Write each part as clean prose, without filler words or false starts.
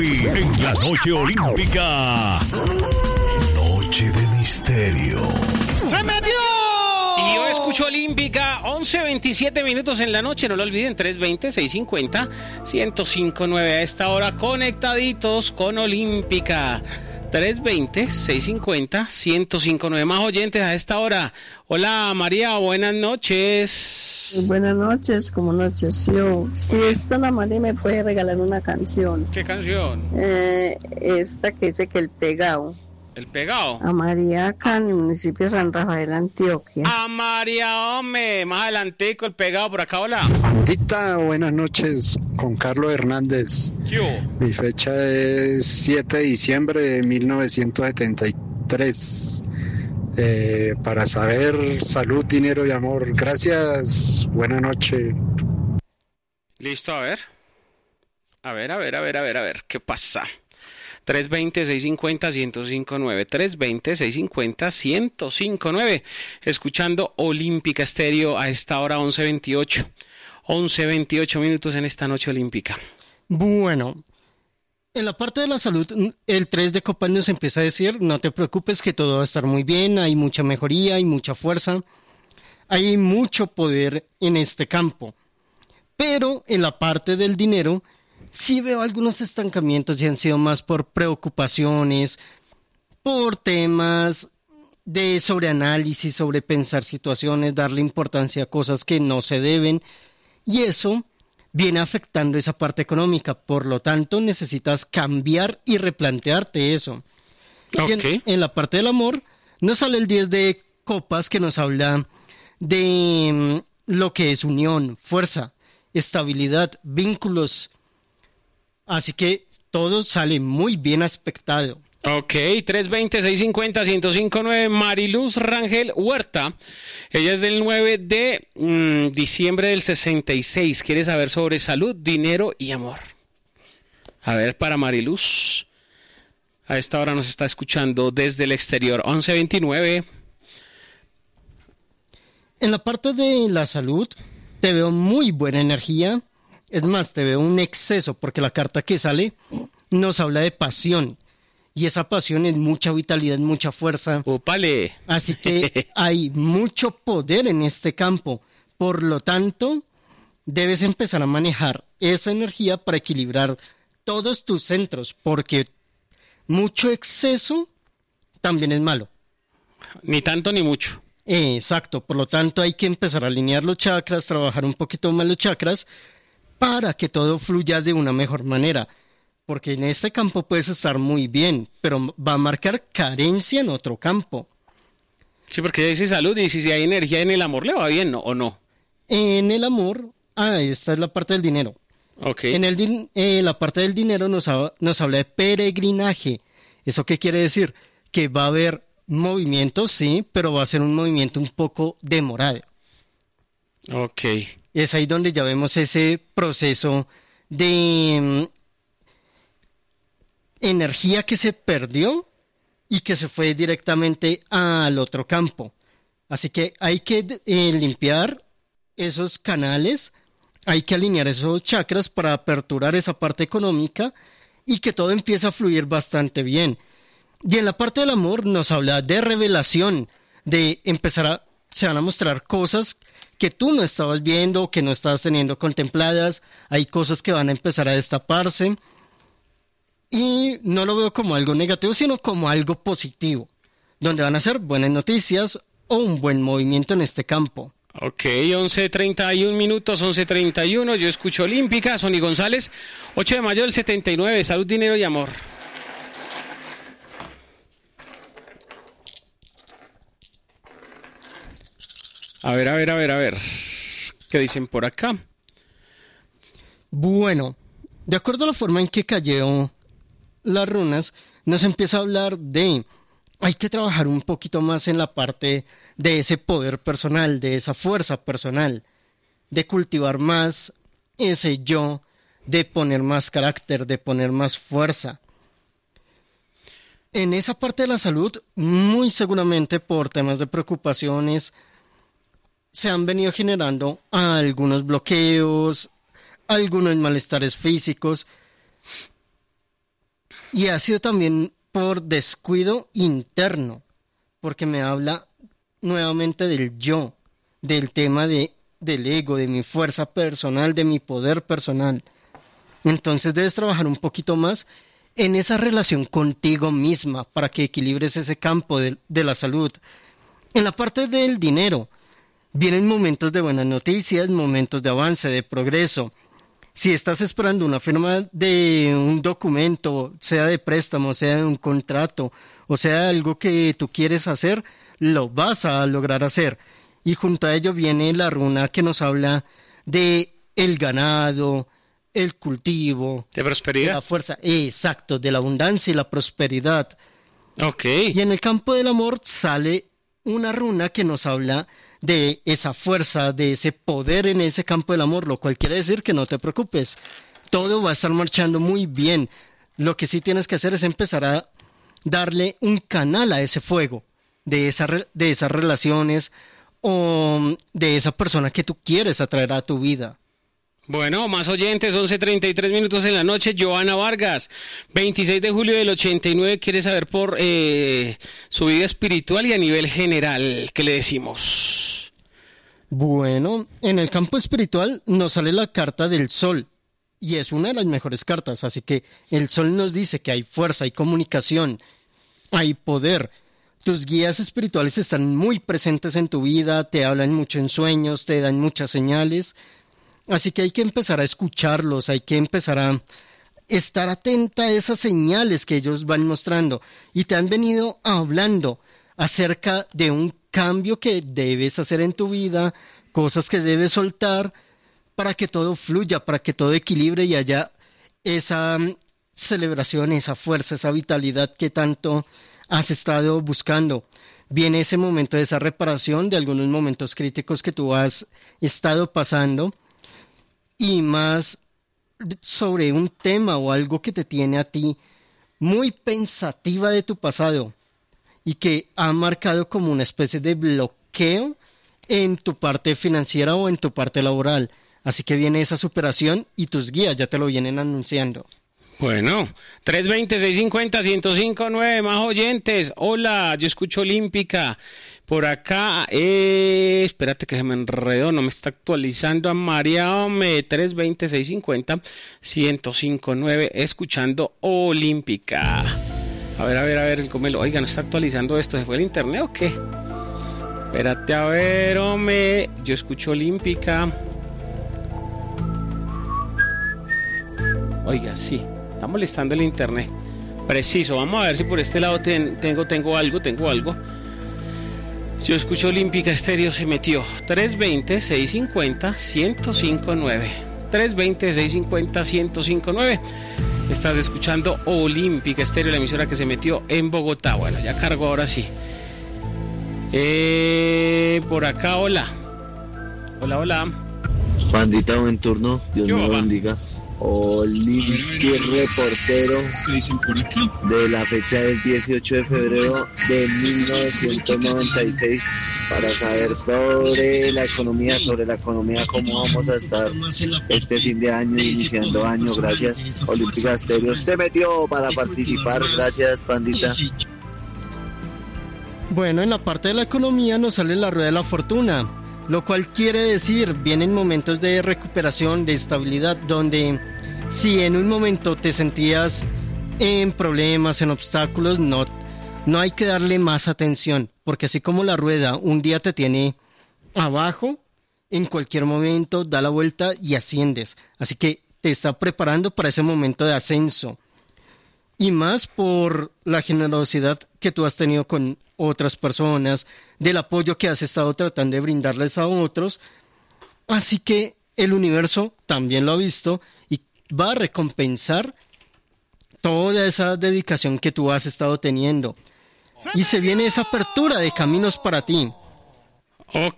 Hoy en la noche olímpica. Noche de misterio. ¡Se metió! Y yo escucho Olímpica, 11:27 minutos en la noche, no lo olviden, 320-650-1059 a esta hora, conectaditos con Olímpica. 320-650-1059, más oyentes a esta hora. Hola María, buenas noches. Buenas noches, como noches. Yo, si es tan amable, me puede regalar una canción. ¿Qué canción? Esta que dice que el pegado. El pegado. A María acá en el municipio de San Rafael, Antioquia. A María, hombre, más adelantico, el pegado por acá, hola. Dita, buenas noches, con Carlos Hernández. ¿Qué hubo? Mi fecha es 7 de diciembre de 1973. Para saber salud, dinero y amor. Gracias, buena noche. Listo, a ver. A ver, ¿qué pasa? 320-650-1059, 320-650-1059, escuchando Olímpica Estéreo a esta hora 11:28 minutos en esta noche olímpica. Bueno, en la parte de la salud, el 3 de copas nos empieza a decir, no te preocupes que todo va a estar muy bien, hay mucha mejoría, hay mucha fuerza, hay mucho poder en este campo. Pero en la parte del dinero, sí veo algunos estancamientos y han sido más por preocupaciones, por temas de sobreanálisis, sobrepensar situaciones, darle importancia a cosas que no se deben, y eso viene afectando esa parte económica. Por lo tanto, necesitas cambiar y replantearte eso. Okay. En la parte del amor, nos sale el 10 de copas que nos habla de lo que es unión, fuerza, estabilidad, vínculos. Así que todo sale muy bien aspectado. Ok, 320-650-1059, Mariluz Rangel Huerta. Ella es del 9 de diciembre del 66. Quiere saber sobre salud, dinero y amor. A ver, para Mariluz. A esta hora nos está escuchando desde el exterior, 11:29. En la parte de la salud, te veo muy buena energía. Es más, te veo un exceso, porque la carta que sale nos habla de pasión. Y esa pasión es mucha vitalidad, mucha fuerza. ¡Opale! Así que hay mucho poder en este campo. Por lo tanto, debes empezar a manejar esa energía para equilibrar todos tus centros, porque mucho exceso también es malo. Ni tanto ni mucho. Exacto, por lo tanto hay que empezar a alinear los chakras, trabajar un poquito más los chakras, para que todo fluya de una mejor manera. Porque en este campo puedes estar muy bien, pero va a marcar carencia en otro campo. Sí, porque ella dice salud y si hay energía en el amor, ¿le va bien, no? ¿O no? En el amor, esta es la parte del dinero. Ok. En la parte del dinero nos habla de peregrinaje. ¿Eso qué quiere decir? Que va a haber movimiento, sí, pero va a ser un movimiento un poco demorado. Ok. Es ahí donde ya vemos ese proceso de energía que se perdió y que se fue directamente al otro campo. Así que hay que limpiar esos canales, hay que alinear esos chakras para aperturar esa parte económica y que todo empiece a fluir bastante bien. Y en la parte del amor nos habla de revelación, de se van a mostrar cosas que tú no estabas viendo, que no estabas teniendo contempladas, hay cosas que van a empezar a destaparse. Y no lo veo como algo negativo, sino como algo positivo, donde van a ser buenas noticias o un buen movimiento en este campo. Ok, 11:31 minutos, 11:31, yo escucho Olímpica, Sonny González, 8 de mayo del 79, salud, dinero y amor. A ver, ¿qué dicen por acá? Bueno, de acuerdo a la forma en que cayó las runas, nos empieza a hablar de hay que trabajar un poquito más en la parte de ese poder personal, de esa fuerza personal, de cultivar más ese yo, de poner más carácter, de poner más fuerza. En esa parte de la salud, muy seguramente por temas de preocupaciones, se han venido generando algunos bloqueos, algunos malestares físicos. Y ha sido también por descuido interno, porque me habla nuevamente del yo, del tema del ego, de mi fuerza personal, de mi poder personal. Entonces debes trabajar un poquito más en esa relación contigo misma para que equilibres ese campo de la salud. En la parte del dinero, vienen momentos de buenas noticias, momentos de avance, de progreso. Si estás esperando una firma de un documento, sea de préstamo, sea de un contrato, o sea algo que tú quieres hacer, lo vas a lograr hacer. Y junto a ello viene la runa que nos habla de el ganado, el cultivo, de prosperidad, de la fuerza, exacto, de la abundancia y la prosperidad. Ok. Y en el campo del amor sale una runa que nos habla de esa fuerza, de ese poder en ese campo del amor, lo cual quiere decir que no te preocupes, todo va a estar marchando muy bien. Lo que sí tienes que hacer es empezar a darle un canal a ese fuego, de esas relaciones o de esa persona que tú quieres atraer a tu vida. Bueno, más oyentes, 11:33 minutos en la noche. Joana Vargas, 26 de julio del 89, quiere saber por su vida espiritual y a nivel general, ¿qué le decimos? Bueno, en el campo espiritual nos sale la carta del sol y es una de las mejores cartas, así que el sol nos dice que hay fuerza, hay comunicación, hay poder. Tus guías espirituales están muy presentes en tu vida, te hablan mucho en sueños, te dan muchas señales. Así que hay que empezar a escucharlos, hay que empezar a estar atenta a esas señales que ellos van mostrando. Y te han venido hablando acerca de un cambio que debes hacer en tu vida, cosas que debes soltar para que todo fluya, para que todo equilibre y haya esa celebración, esa fuerza, esa vitalidad que tanto has estado buscando. Viene ese momento de esa reparación de algunos momentos críticos que tú has estado pasando. Y más sobre un tema o algo que te tiene a ti muy pensativa de tu pasado y que ha marcado como una especie de bloqueo en tu parte financiera o en tu parte laboral. Así que viene esa superación y tus guías ya te lo vienen anunciando. Bueno, 320-650-1059, más oyentes. Hola, yo escucho Olímpica. Por acá, espérate que se me enredó, no me está actualizando. A María 320-650-1059, escuchando Olímpica. A ver, el Gomelo. Oiga, ¿no está actualizando esto? ¿Se fue el internet o qué? Espérate, a ver, hombre. Yo escucho Olímpica. Oiga, sí, está molestando el internet. Preciso, vamos a ver si por este lado tengo algo. Yo escucho Olímpica Estéreo, se metió. 320-650-1059. 320-650-1059. Estás escuchando Olímpica Estéreo, la emisora que se metió en Bogotá. Bueno, ya cargo ahora sí. Por acá, hola. Hola. Pandita, buen turno. Dios me lo bendiga. Olímpico reportero de la fecha del 18 de febrero de 1996 para saber sobre la economía, cómo vamos a estar este fin de año, iniciando año. Gracias, Olímpica Estéreo se metió para participar. Gracias, Pandita. Bueno, en la parte de la economía nos sale la rueda de la fortuna, lo cual quiere decir, vienen momentos de recuperación, de estabilidad, donde si en un momento te sentías en problemas, en obstáculos, no hay que darle más atención, porque así como la rueda un día te tiene abajo, en cualquier momento da la vuelta y asciendes. Así que te está preparando para ese momento de ascenso. Y más por la generosidad que tú has tenido con otras personas, del apoyo que has estado tratando de brindarles a otros. Así que el universo también lo ha visto y va a recompensar toda esa dedicación que tú has estado teniendo. Y se viene esa apertura de caminos para ti. Ok,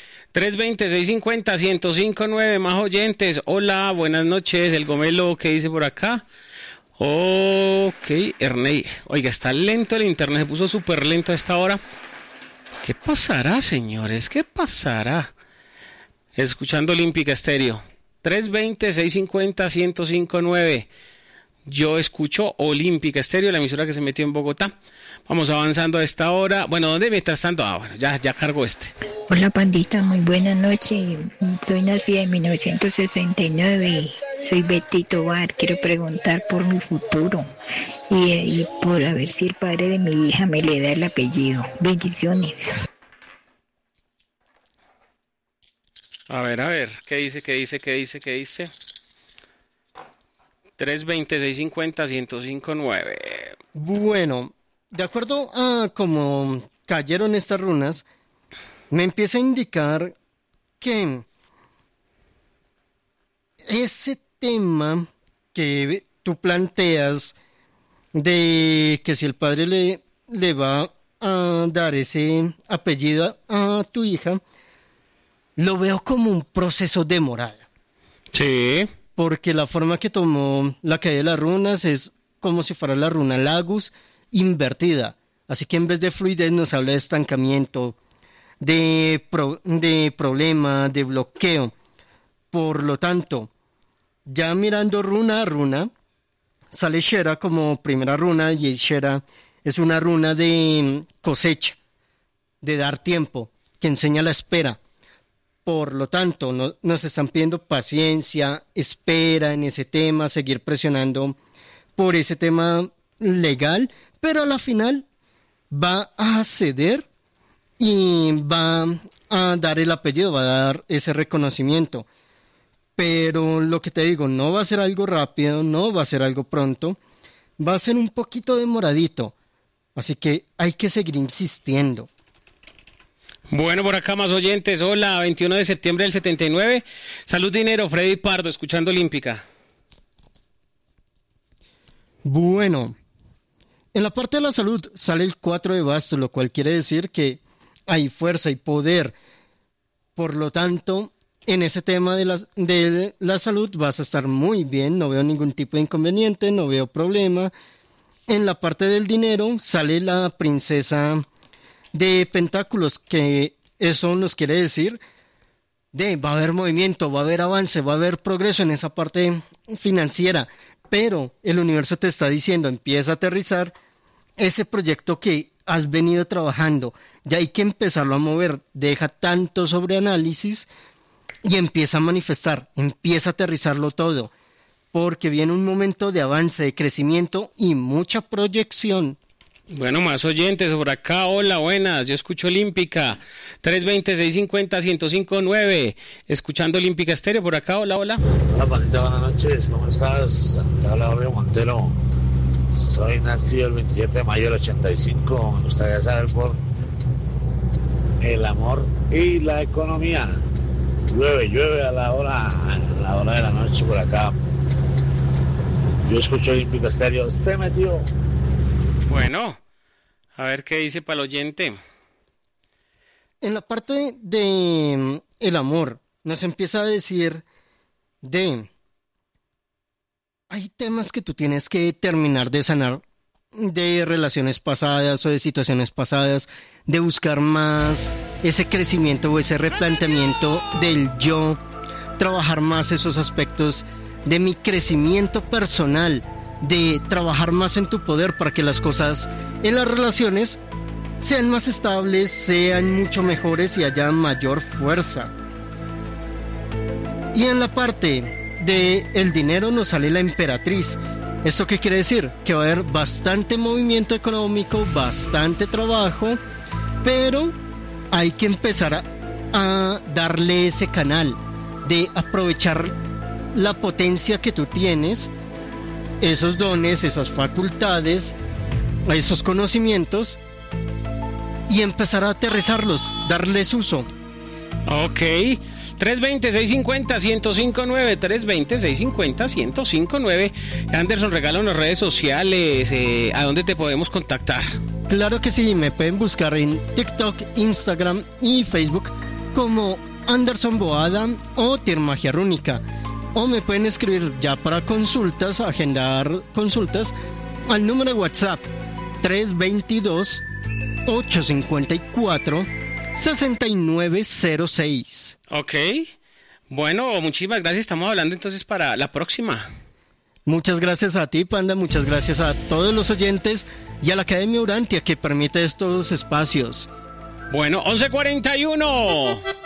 320-650-1059, más oyentes. Hola, buenas noches. El Gomelo, ¿qué dice por acá? Ok, Ernei. Oiga, está lento el internet, se puso súper lento a esta hora. ¿Qué pasará, señores? ¿Qué pasará? Escuchando Olímpica Estéreo. 320-650-1059. Yo escucho Olímpica Estéreo, la emisora que se metió en Bogotá. Vamos avanzando a esta hora. Bueno, ¿dónde mientras tanto? Bueno, ya cargó este. Hola, pandita, muy buenas noches. Soy nacida en 1969. Soy Betty Tobar. Quiero preguntar por mi futuro y por a ver si el padre de mi hija me le da el apellido. Bendiciones. A ver, ¿qué dice? 320-650-1059. Bueno, de acuerdo a cómo cayeron estas runas, me empieza a indicar que ese tema que tú planteas de que si el padre le va a dar ese apellido a tu hija, lo veo como un proceso demorado. Sí. Porque la forma que tomó la caída de las runas es como si fuera la runa Lagus invertida. Así que en vez de fluidez nos habla de estancamiento, de problema, de bloqueo. Por lo tanto, ya mirando runa a runa, sale Shera como primera runa, y Shera es una runa de cosecha, de dar tiempo, que enseña la espera. Por lo tanto, nos están pidiendo paciencia, espera en ese tema, seguir presionando por ese tema legal, pero a la final va a ceder y va a dar el apellido, va a dar ese reconocimiento. Pero lo que te digo, no va a ser algo rápido, no va a ser algo pronto, va a ser un poquito demoradito. Así que hay que seguir insistiendo. Bueno, por acá más oyentes. Hola, 21 de septiembre del 79. Salud, dinero, Freddy Pardo, escuchando Olímpica. Bueno, en la parte de la salud sale el 4 de bastos, lo cual quiere decir que hay fuerza y poder. Por lo tanto, en ese tema de la salud vas a estar muy bien, no veo ningún tipo de inconveniente, no veo problema. En la parte del dinero sale la princesa de pentáculos, que eso nos quiere decir va a haber movimiento, va a haber avance, va a haber progreso en esa parte financiera, pero el universo te está diciendo, empieza a aterrizar ese proyecto que has venido trabajando, ya hay que empezarlo a mover, deja tanto sobreanálisis y empieza a manifestar, empieza a aterrizarlo todo, porque viene un momento de avance, de crecimiento y mucha proyección. Bueno, más oyentes por acá. Hola, buenas. Yo escucho Olímpica. 320-650-1059. Escuchando Olímpica Estéreo por acá. Hola. Hola, Panita, buenas noches. ¿Cómo estás? Te habla Jorge Montero. Soy nacido el 27 de mayo del 85. Me gustaría saber por el amor y la economía. Llueve a la hora de la noche por acá. Yo escucho Olímpica Estéreo. Se metió. Bueno, a ver qué dice para el oyente. En la parte de el amor, nos empieza a decir hay temas que tú tienes que terminar de sanar, de relaciones pasadas o de situaciones pasadas, de buscar más ese crecimiento o ese replanteamiento del yo, trabajar más esos aspectos de mi crecimiento personal, de trabajar más en tu poder para que las cosas en las relaciones sean más estables, sean mucho mejores y haya mayor fuerza. Y en la parte de el dinero nos sale la emperatriz. ¿Esto qué quiere decir? Que va a haber bastante movimiento económico, bastante trabajo, pero hay que empezar a darle ese canal de aprovechar la potencia que tú tienes, esos dones, esas facultades, esos conocimientos, y empezar a aterrizarlos, darles uso. Ok, 320-650-1059, 320-650-1059. Anderson, regala unas redes sociales, ¿a dónde te podemos contactar? Claro que sí, me pueden buscar en TikTok, Instagram y Facebook como Anderson Boada o Tiermagia Rúnica. O me pueden escribir ya para consultas, agendar consultas, al número de WhatsApp 322-854-6906. Ok. Bueno, muchísimas gracias. Estamos hablando entonces para la próxima. Muchas gracias a ti, Panda, muchas gracias a todos los oyentes y a la Academia Urantia que permite estos espacios. Bueno, 11:41.